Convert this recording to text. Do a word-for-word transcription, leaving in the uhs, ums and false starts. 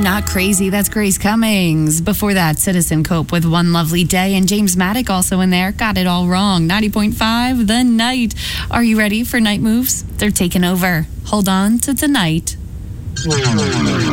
I'm Not Crazy. That's Grace Cummings. Before that, Citizen Cope with One Lovely Day. And James Maddock also in there. Got it all wrong. ninety point five, The Night. Are you ready for night moves? They're taking over. Hold on to tonight.